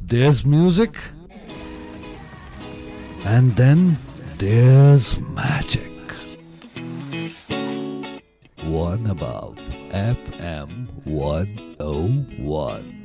There's music, and then there's magic. One above FM 101.